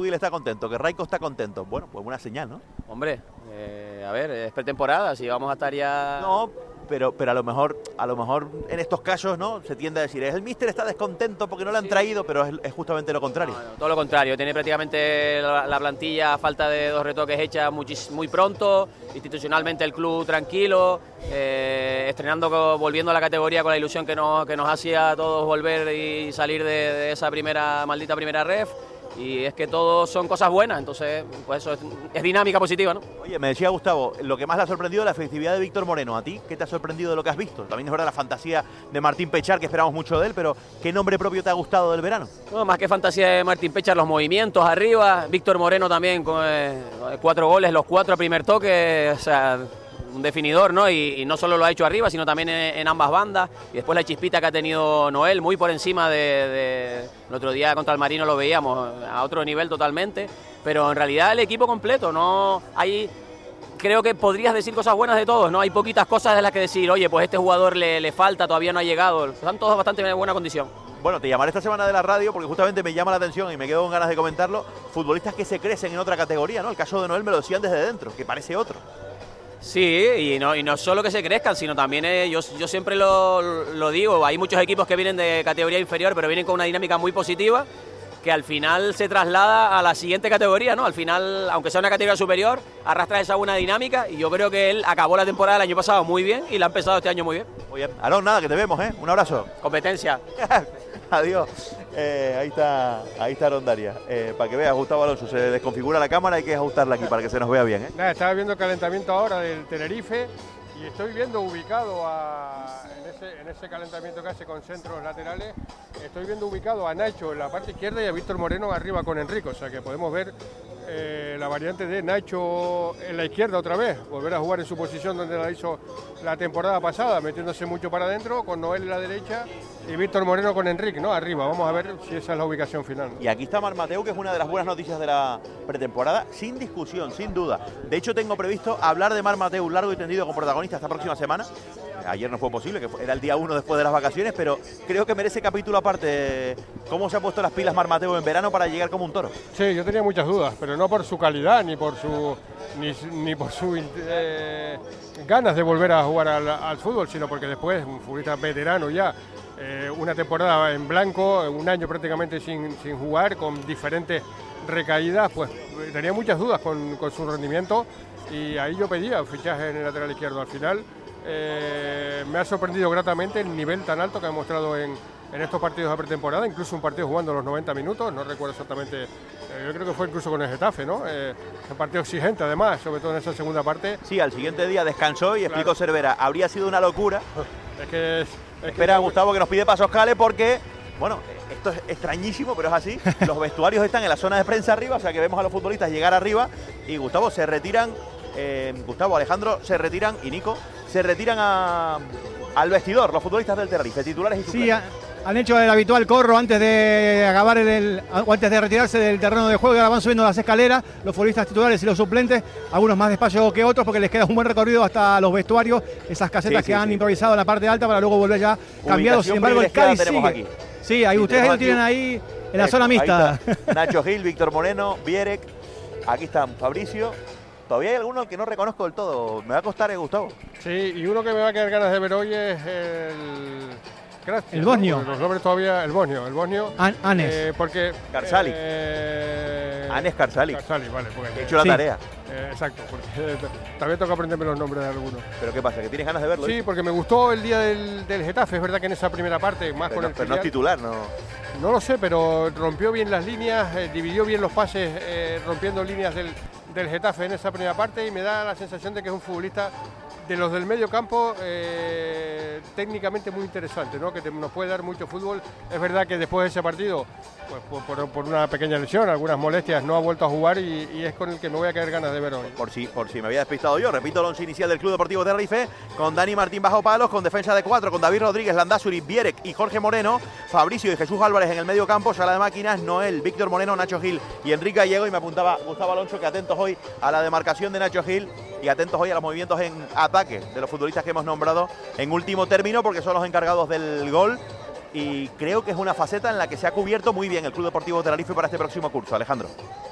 Manu Gil está contento, que Raiko está contento. Bueno, pues buena señal, ¿no? Hombre, a ver, es pretemporada, si vamos a estar ya... No, pero a lo mejor en estos casos, ¿no? Se tiende a decir, el míster está descontento porque no lo han traído, pero es justamente lo contrario. No, todo lo contrario, tiene prácticamente la plantilla a falta de 2 retoques hecha muy pronto, institucionalmente el club tranquilo, estrenando, volviendo a la categoría con la ilusión que nos hacía a todos volver y salir de esa maldita primera ref. Y es que todos son cosas buenas, entonces pues eso es dinámica positiva, ¿no? Oye, me decía Gustavo, lo que más le ha sorprendido es la efectividad de Víctor Moreno. ¿A ti qué te ha sorprendido de lo que has visto? También es verdad la fantasía de Martín Pechar, que esperamos mucho de él, pero ¿qué nombre propio te ha gustado del verano? No, más que fantasía de Martín Pechar, los movimientos arriba, Víctor Moreno también con 4 goles, los 4 a primer toque, o sea, un definidor, ¿no? Y no solo lo ha hecho arriba, sino también en ambas bandas. Y después la chispita que ha tenido Noel, muy por encima el otro día contra el Marino lo veíamos a otro nivel totalmente. Pero en realidad el equipo completo, ¿no? Creo que podrías decir cosas buenas de todos, ¿no? Hay poquitas cosas de las que decir, oye, pues este jugador le falta, todavía no ha llegado. Están todos bastante en buena condición. Bueno, te llamaré esta semana de la radio porque justamente me llama la atención y me quedo con ganas de comentarlo. Futbolistas que se crecen en otra categoría, ¿no? El caso de Noel me lo decían desde dentro, que parece otro. Sí, y no solo que se crezcan, sino también, yo siempre lo digo, hay muchos equipos que vienen de categoría inferior, pero vienen con una dinámica muy positiva, que al final se traslada a la siguiente categoría, ¿no? Al final, aunque sea una categoría superior, arrastra esa buena dinámica, y yo creo que él acabó la temporada del año pasado muy bien, y la ha empezado este año muy bien. Muy bien. Alón, nada, que te vemos, ¿eh? Un abrazo. Competencia. Adiós. Ahí está Rondaria. Para que veas, Gustavo Alonso, se desconfigura la cámara, hay que ajustarla aquí para que se nos vea bien, ¿eh? Nada, estaba viendo el calentamiento ahora del Tenerife y estoy viendo ubicado en ese calentamiento que hace con centros laterales, estoy viendo ubicado a Nacho en la parte izquierda y a Víctor Moreno arriba con Enrico, o sea que podemos ver la variante de Nacho en la izquierda otra vez, volver a jugar en su posición donde la hizo la temporada pasada, metiéndose mucho para adentro, con Noel en la derecha y Víctor Moreno con Enrique, ¿no? Arriba, vamos a ver si esa es la ubicación final, ¿no? Y aquí está Marc Mateu, que es una de las buenas noticias de la pretemporada, sin discusión, sin duda. De hecho, tengo previsto hablar de Marc Mateu largo y tendido con protagonista esta próxima semana. Ayer no fue posible, que era el día 1 después de las vacaciones, pero creo que merece capítulo aparte. ¿Cómo se ha puesto las pilas Marc Mateu en verano para llegar como un toro? Sí, yo tenía muchas dudas, pero no por su calidad ni por su ganas de volver a jugar al fútbol, sino porque después, un futbolista veterano ya, una temporada en blanco, un año prácticamente sin jugar, con diferentes recaídas, pues tenía muchas dudas con su rendimiento y ahí yo pedía un fichaje en el lateral izquierdo. Al final me ha sorprendido gratamente el nivel tan alto que ha mostrado en estos partidos de pretemporada, incluso un partido jugando los 90 minutos, no recuerdo exactamente, yo creo que fue incluso con el Getafe, ¿no? Un partido exigente además, sobre todo en esa segunda parte. Sí, al siguiente día descansó y explicó Cervera, habría sido una locura. Espera, Gustavo, que nos pide pasos Cale porque, bueno, esto es extrañísimo, pero es así. Los vestuarios están en la zona de prensa arriba, o sea que vemos a los futbolistas llegar arriba y Gustavo se retiran, Alejandro se retiran y Nico se retiran al vestidor, los futbolistas del Tenerife, titulares y suplentes. Sí, han hecho el habitual corro antes de acabar antes de retirarse del terreno de juego, y ahora van subiendo las escaleras, los futbolistas titulares y los suplentes, algunos más despacio que otros porque les queda un buen recorrido hasta los vestuarios, esas casetas que han improvisado en la parte alta para luego volver ya cambiados. Sin embargo, el Cádiz sigue. Aquí. Sí, ahí ustedes lo tienen ahí en la zona mixta. Nacho Gil, Víctor Moreno, Vierek, aquí están Fabricio. Todavía hay alguno que no reconozco del todo, me va a costar, Gustavo. Sí, y uno que me va a quedar ganas de ver hoy es el Bosnio. ¿no? Los nombres todavía, el Bosnio. Anes. Porque Karsali. Anes Karsali. Karsali, vale. He hecho la tarea. Exacto, porque también tengo que aprenderme los nombres de algunos. ¿Pero qué pasa? ¿Que tienes ganas de verlo? Sí, porque me gustó el día del Getafe, es verdad que en esa primera parte, más pero con el pero no es titular, ¿no? No lo sé, pero rompió bien las líneas, dividió bien los pases, rompiendo líneas del Getafe en esa primera parte y me da la sensación de que es un futbolista de los del medio campo técnicamente muy interesante, ¿no? Que nos puede dar mucho fútbol. Es verdad que después de ese partido, pues, por una pequeña lesión, algunas molestias, no ha vuelto a jugar y es con el que me voy a caer ganas de ver hoy. Por si me había despistado yo, repito el once inicial del Club Deportivo Tenerife, con Dani Martín bajo palos, con defensa de 4, con David Rodríguez, Landázuri, Vierek y Jorge Moreno, Fabricio y Jesús Álvarez en el medio campo, sala de máquinas, Noel, Víctor Moreno, Nacho Gil y Enrique Gallego, y me apuntaba Gustavo Alonso que atentos hoy a la demarcación de Nacho Gil y atentos hoy a los movimientos en ataque de los futbolistas que hemos nombrado en último término porque son los encargados del gol y creo que es una faceta en la que se ha cubierto muy bien el Club Deportivo Tenerife para este próximo curso. Alejandro.